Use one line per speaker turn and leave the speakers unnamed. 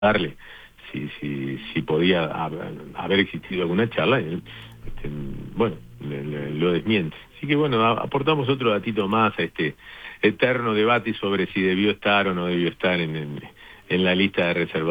darle si podía haber existido alguna charla, y él, bueno, lo desmiente. Así que bueno, aportamos otro datito más a este eterno debate sobre si debió estar o no debió estar en la lista de reservados.